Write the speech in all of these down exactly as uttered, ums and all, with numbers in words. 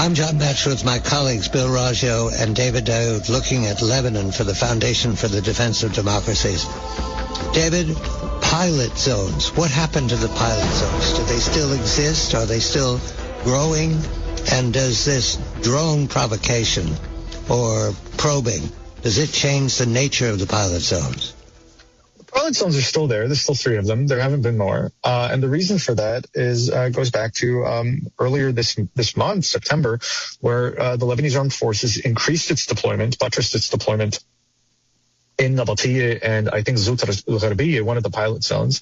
I'm John Batchelor with my colleagues Bill Raggio and David Daoud looking at Lebanon for the Foundation for the Defense of Democracies. David, pilot zones. What happened to the pilot zones? Do they still exist? Are they still growing? And does this drone provocation or probing, does it change the nature of the pilot zones? Pilot zones are still there. There's still three of them. There haven't been more. Uh, and the reason for that is uh, goes back to um, earlier this this month, September, where uh, the Lebanese Armed Forces increased its deployment, buttressed its deployment in Nabateeh and I think Zut al-Gharbiyya, one of the pilot zones.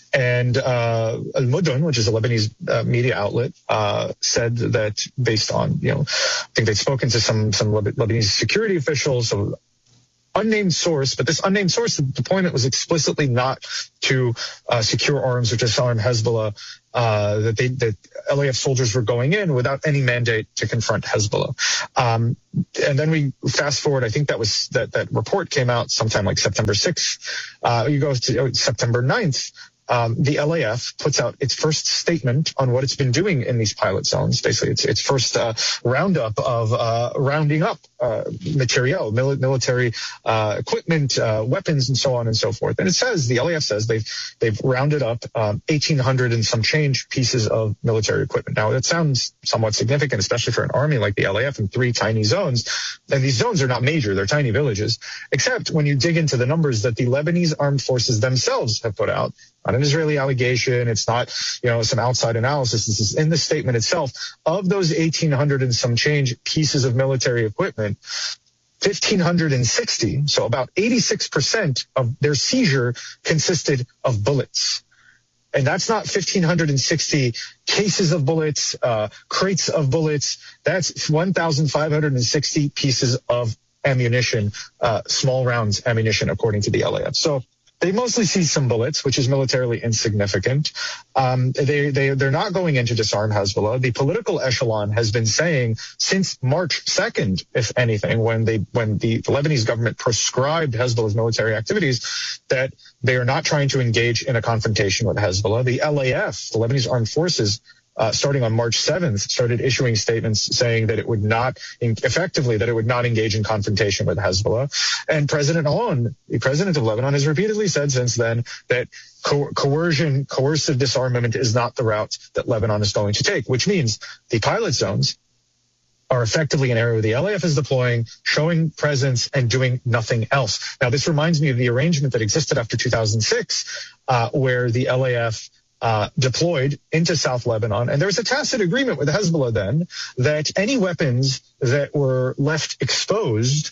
And uh, Al-Mudun, which is a Lebanese uh, media outlet, uh, said that based on, you know, I think they'd spoken to some, some Lebanese security officials, so unnamed source, but this unnamed source, the deployment was explicitly not to uh, secure arms or disarm Hezbollah, uh, that they, that L A F soldiers were going in without any mandate to confront Hezbollah. Um, and then we fast forward, I think that was, that, that report came out sometime like September sixth. Uh, you go to uh, September ninth. Um, the L A F puts out its first statement on what it's been doing in these pilot zones. Basically, it's its first uh, roundup of uh, rounding up uh, materiel, mil- military uh, equipment, uh, weapons, and so on and so forth. And it says, the L A F says they've they've rounded up um, eighteen hundred and some change pieces of military equipment. Now, that sounds somewhat significant, especially for an army like the L A F in three tiny zones. And these zones are not major; they're tiny villages. Except when you dig into the numbers that the Lebanese armed forces themselves have put out. Not an Israeli allegation. It's not, you know, some outside analysis. This is in the statement itself. Of those eighteen hundred and some change pieces of military equipment, one thousand five hundred sixty, so about eighty-six percent of their seizure consisted of bullets. And that's not one thousand five hundred sixty cases of bullets, uh, crates of bullets. That's one thousand five hundred sixty pieces of ammunition, uh, small rounds ammunition, according to the L A F. So they mostly see some bullets, which is militarily insignificant. Um, they, they, they're not going in to disarm Hezbollah. The political echelon has been saying since March second, if anything, when they, when the, the Lebanese government proscribed Hezbollah's military activities, that they are not trying to engage in a confrontation with Hezbollah. The L A F, the Lebanese Armed Forces, Uh, starting on March seventh, started issuing statements saying that it would not, effectively, that it would not engage in confrontation with Hezbollah. And President Aoun, the president of Lebanon, has repeatedly said since then that co- coercion, coercive disarmament is not the route that Lebanon is going to take, which means the pilot zones are effectively an area where the L A F is deploying, showing presence, and doing nothing else. Now, this reminds me of the arrangement that existed after two thousand six, uh, where the L A F Uh, deployed into South Lebanon. And there was a tacit agreement with Hezbollah then that any weapons that were left exposed,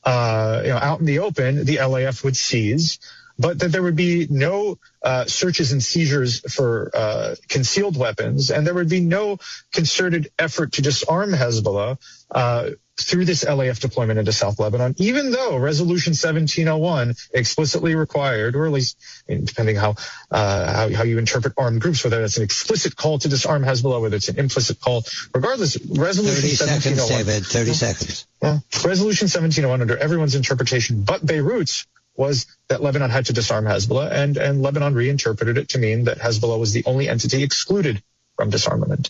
uh, you know, out in the open, the L A F would seize, but that there would be no uh, searches and seizures for uh, concealed weapons, and there would be no concerted effort to disarm Hezbollah uh, through this L A F deployment into South Lebanon, even though Resolution seventeen oh one explicitly required, or at least depending how, uh, how how you interpret armed groups, whether it's an explicit call to disarm Hezbollah, whether it's an implicit call, regardless, Resolution seventeen oh one. thirty seconds, David, thirty seconds. Well, Resolution seventeen oh one, under everyone's interpretation but Beirut's, was that Lebanon had to disarm Hezbollah, and, and Lebanon reinterpreted it to mean that Hezbollah was the only entity excluded from disarmament.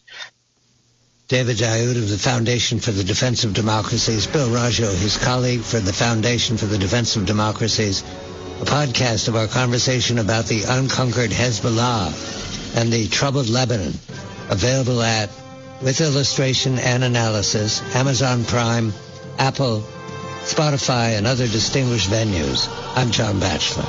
David Daoud of the Foundation for the Defense of Democracies, Bill Raggio, his colleague for the Foundation for the Defense of Democracies, a podcast of our conversation about the unconquered Hezbollah and the troubled Lebanon, available at, with illustration and analysis, Amazon Prime, Apple, Spotify, and other distinguished venues. I'm John Batchelor.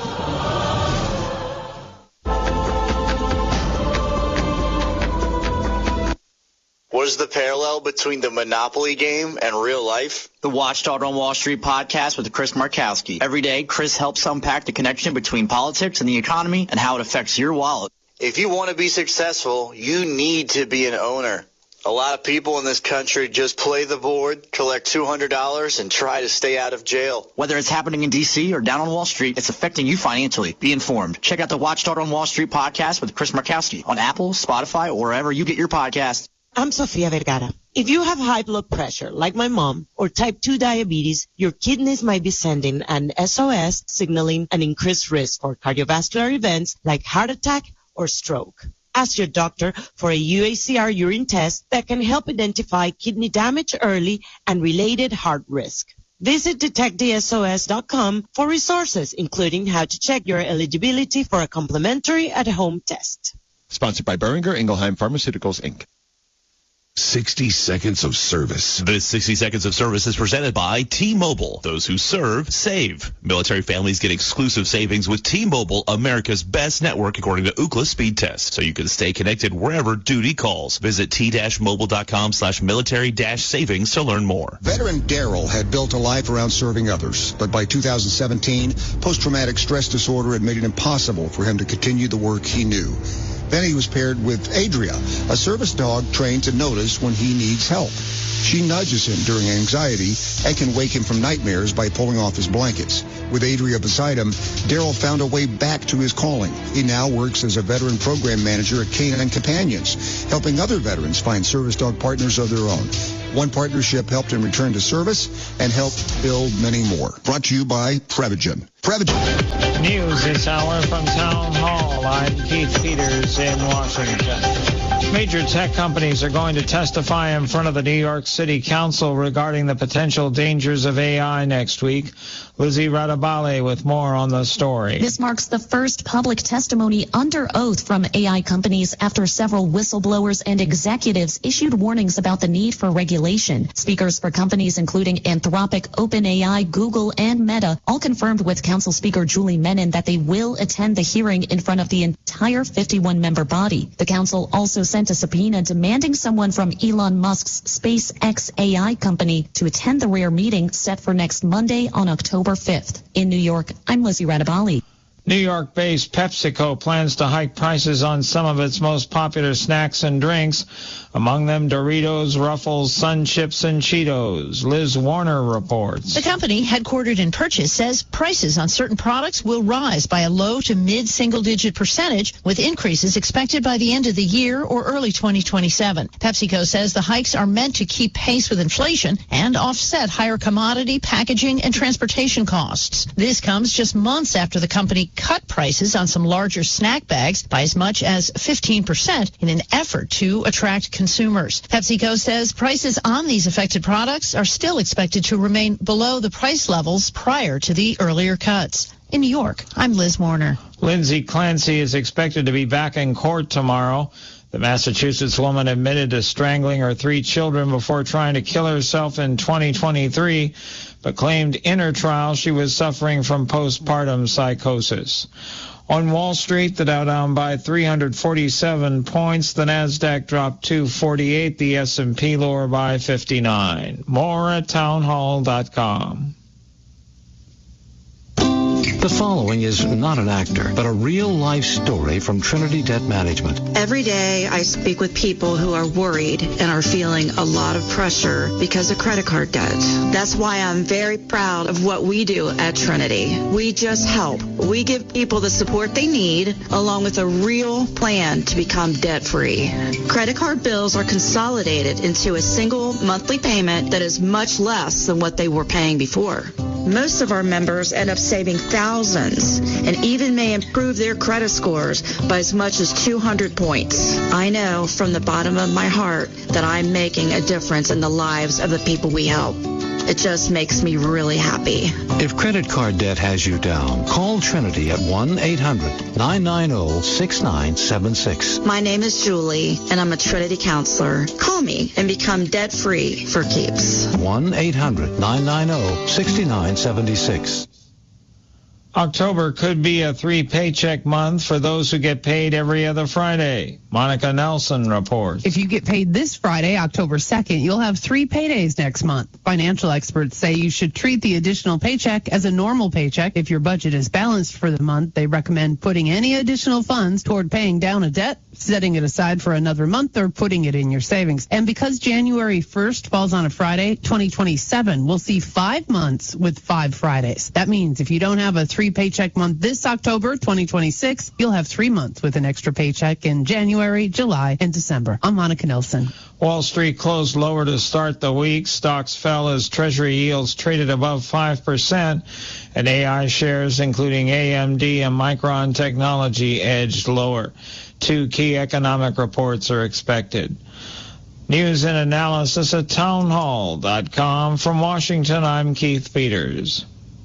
What is the parallel between the Monopoly game and real life? The Watchdog on Wall Street podcast with Chris Markowski. Every day, Chris helps unpack the connection between politics and the economy and how it affects your wallet. If you want to be successful, you need to be an owner. A lot of people in this country just play the board, collect two hundred dollars, and try to stay out of jail. Whether it's happening in D C or down on Wall Street, it's affecting you financially. Be informed. Check out the Watchdog on Wall Street podcast with Chris Markowski on Apple, Spotify, or wherever you get your podcasts. I'm Sofia Vergara. If you have high blood pressure, like my mom, or type two diabetes, your kidneys might be sending an S O S signaling an increased risk for cardiovascular events like heart attack or stroke. Ask your doctor for a U A C R urine test that can help identify kidney damage early and related heart risk. Visit detect D S O S dot com for resources, including how to check your eligibility for a complimentary at-home test. Sponsored by Boehringer Ingelheim Pharmaceuticals, Incorporated. sixty seconds of service. This sixty seconds of service is presented by T-Mobile. Those who serve, save. Military families get exclusive savings with T-Mobile, America's best network according to Ookla speed test. So you can stay connected wherever duty calls. Visit t-mobile.com slash military dash savings to learn more. Veteran Daryl had built a life around serving others, but by two thousand seventeen, post-traumatic stress disorder had made it impossible for him to continue the work he knew. Then he was paired with Adria, a service dog trained to notice when he needs help. She nudges him during anxiety and can wake him from nightmares by pulling off his blankets. With Adria beside him, Daryl found a way back to his calling. He now works as a veteran program manager at Canine Companions, helping other veterans find service dog partners of their own. One partnership helped him return to service and helped build many more. Brought to you by Prevagen. Prevagen. News this hour from Town Hall. I'm Keith Peters in Washington. Major tech companies are going to testify in front of the New York City Council regarding the potential dangers of A I next week. Lizzie Radabale with more on the story. This marks the first public testimony under oath from A I companies after several whistleblowers and executives issued warnings about the need for regulation. Speakers for companies including Anthropic, OpenAI, Google, and Meta all confirmed with Council Speaker Julie Menin that they will attend the hearing in front of the entire fifty-one member body. The council also sent a subpoena demanding someone from Elon Musk's SpaceX A I company to attend the rare meeting set for next Monday on October fifth. In New York, I'm Lizzie Radabali. New York-based PepsiCo plans to hike prices on some of its most popular snacks and drinks, among them Doritos, Ruffles, Sun Chips, and Cheetos. Liz Warner reports. The company, headquartered in Purchase, says prices on certain products will rise by a low to mid-single-digit percentage, with increases expected by the end of the year or early twenty twenty-seven. PepsiCo says the hikes are meant to keep pace with inflation and offset higher commodity, packaging, and transportation costs. This comes just months after the company cut prices on some larger snack bags by as much as fifteen percent in an effort to attract consumers. PepsiCo says prices on these affected products are still expected to remain below the price levels prior to the earlier cuts. In New York, I'm Liz Warner. Lindsay Clancy is expected to be back in court tomorrow. The Massachusetts woman admitted to strangling her three children before trying to kill herself in twenty twenty-three, but claimed in her trial she was suffering from postpartum psychosis. On Wall Street, the Dow down by three hundred forty-seven points. The Nasdaq dropped two forty-eight. The S and P lower by fifty-nine. More at townhall dot com. The following is not an actor, but a real-life story from Trinity Debt Management. Every day I speak with people who are worried and are feeling a lot of pressure because of credit card debt. That's why I'm very proud of what we do at Trinity. We just help. We give people the support they need, along with a real plan to become debt-free. Credit card bills are consolidated into a single monthly payment that is much less than what they were paying before. Most of our members end up saving thousands and even may improve their credit scores by as much as two hundred points. I know from the bottom of my heart that I'm making a difference in the lives of the people we help. It just makes me really happy. If credit card debt has you down, call Trinity at one eight hundred nine nine zero six nine seven six. My name is Julie, and I'm a Trinity counselor. Call me and become debt-free for keeps. one eight hundred nine nine zero six nine seven six. October could be a three-paycheck month for those who get paid every other Friday. Monica Nelson reports. If you get paid this Friday, October second, you'll have three paydays next month. Financial experts say you should treat the additional paycheck as a normal paycheck. If your budget is balanced for the month, they recommend putting any additional funds toward paying down a debt, setting it aside for another month, or putting it in your savings. And because January first falls on a Friday, twenty twenty-seven, we'll see five months with five Fridays. That means if you don't have a three paycheck month this October, twenty twenty-six, you'll have three months with an extra paycheck in January, July, and December. I'm Monica Nelson. Wall Street closed lower to start the week. Stocks fell as Treasury yields traded above five percent, and A I shares, including A M D and Micron Technology, edged lower. Two key economic reports are expected. News and analysis at townhall dot com. From Washington, I'm Keith Peters.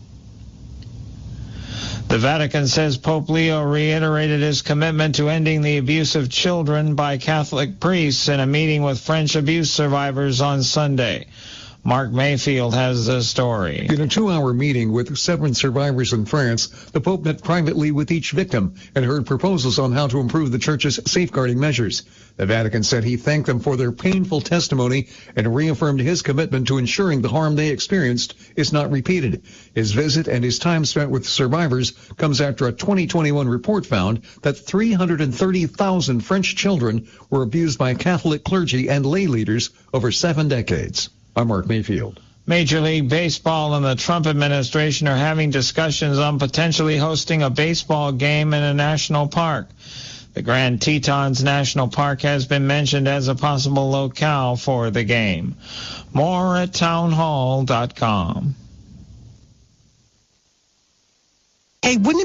The Vatican says Pope Leo reiterated his commitment to ending the abuse of children by Catholic priests in a meeting with French abuse survivors on Sunday. Mark Mayfield has the story. In a two-hour meeting with seven survivors in France, the Pope met privately with each victim and heard proposals on how to improve the Church's safeguarding measures. The Vatican said he thanked them for their painful testimony and reaffirmed his commitment to ensuring the harm they experienced is not repeated. His visit and his time spent with survivors comes after a twenty twenty-one report found that three hundred thirty thousand French children were abused by Catholic clergy and lay leaders over seven decades. I'm Mark Mayfield. Major League Baseball and the Trump administration are having discussions on potentially hosting a baseball game in a national park. The Grand Tetons National Park has been mentioned as a possible locale for the game. More at townhall dot com. Hey, wouldn't it